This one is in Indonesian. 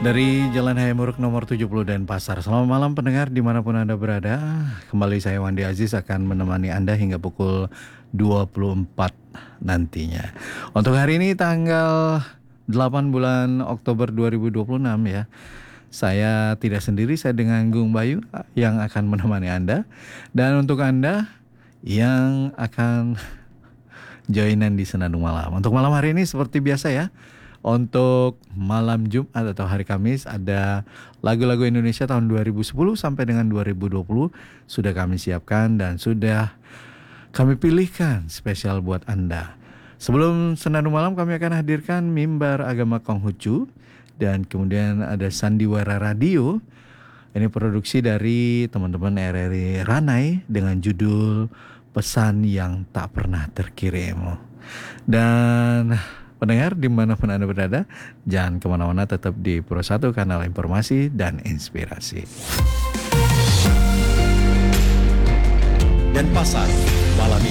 Dari Jalan Hayamuruk nomor 70 Denpasar. Selamat malam pendengar dimanapun Anda berada. Kembali saya Wandi Aziz akan menemani Anda hingga pukul 24 nantinya. Untuk hari ini tanggal 8 bulan Oktober 2026 ya. Saya tidak sendiri, saya dengan Gung Bayu yang akan menemani Anda. Dan untuk Anda yang akan joinan di Senandung Malam. Untuk malam hari ini seperti biasa ya. Untuk malam Jumat atau hari Kamis ada lagu-lagu Indonesia tahun 2010 sampai dengan 2020 sudah kami siapkan dan sudah kami pilihkan spesial buat Anda. Sebelum Senandung Malam kami akan hadirkan Mimbar Agama Konghucu dan kemudian ada Sandiwara Radio. Ini produksi dari teman-teman RRI Ranai dengan judul Pesan Yang Tak Pernah Terkirim. Dan pendengar dimanapun Anda berada, jangan kemana-mana, tetap di Pro 1 kanal informasi dan inspirasi. Denpasar malam ini.